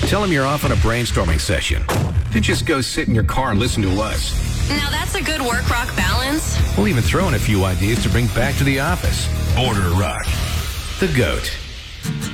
Tell them you're off on a brainstorming session. Then just go sit in your car and listen to us. Now that's a good work-rock balance. We'll even throw in a few ideas to bring back to the office. Border Rock. The GOAT.